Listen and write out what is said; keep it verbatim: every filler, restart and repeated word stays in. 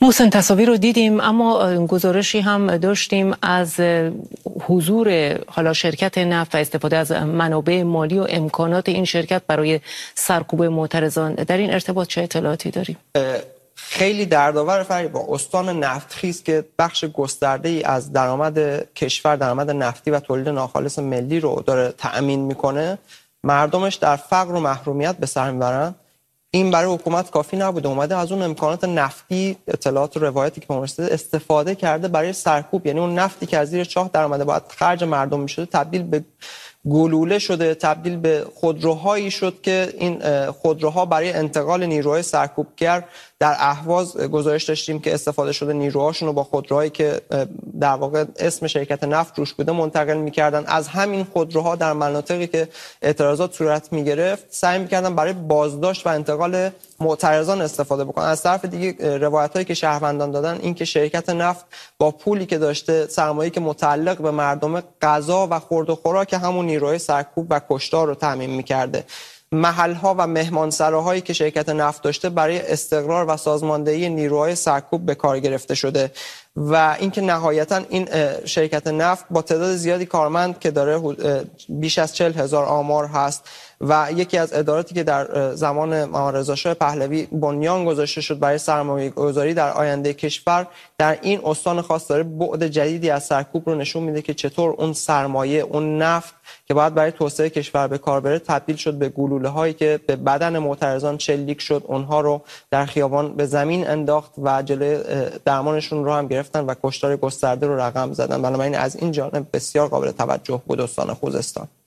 محسن تصاویر رو دیدیم، اما گزارشی هم داشتیم از حضور حالا شرکت نفت و استفاده از منابع مالی و امکانات این شرکت برای سرکوب معترضان. در این ارتباط چه اطلاعاتی داریم؟ خیلی دردآور فرقی با استان نفتخیز که بخش گسترده ای از درآمد کشور، درآمد نفتی و تولید ناخالص ملی رو داره تأمین میکنه، مردمش در فقر و محرومیت به سر میبرن. این برای حکومت کافی نبوده، اومده از اون امکانات نفتی، اطلاعات و روایتی که به استفاده کرده برای سرکوب. یعنی اون نفتی که از زیر چاه در اومده باید خرج مردم میشده تبدیل به گلوله شده، تبدیل به خودروهایی شد که این خودروها برای انتقال نیروهای سرکوبگر در اهواز گزارش داشتیم که استفاده شده نیروهاشون رو با خودروهایی که در واقع اسم شرکت نفت روش بوده منتقل می‌کردن. از همین خودروها در مناطقی که اعتراضات صورت می‌گرفت سعی می‌کردن برای بازداشت و انتقال معترضان استفاده بکنن. از طرف دیگه روایتایی که شهروندان دادن این که شرکت نفت با پولی که داشته، سرمایه‌ای که متعلق به مردم، غذا و خورد و خوراک همون نیروهای سرکوب و کشتار رو تامین می‌کرده. محل‌ها و مهمانسراهایی که شرکت نفت داشته برای استقرار و سازماندهی نیروهای سرکوب به کار گرفته شده. و اینکه نهایتاً این شرکت نفت با تعداد زیادی کارمند که داره، بیش از چهل هزار آمار هست و یکی از اداراتی که در زمان محمد رضا شاه پهلوی بنیان گذاشته شد برای سرمایه‌گذاری در آینده کشور، در این استان خاص داره بعد جدیدی از سرکوب رو نشون میده که چطور اون سرمایه، اون نفت که باید برای توسعه کشور به کار بره تبدیل شد به گلوله هایی که به بدن معترضان شلیک شد، اونها رو در خیابان به زمین انداخت و جلوی درمانشون رو هم گرفتن و کشتار گسترده رو رقم زدن. بنابراین از این جانب بسیار قابل توجه بود استان خوزستان.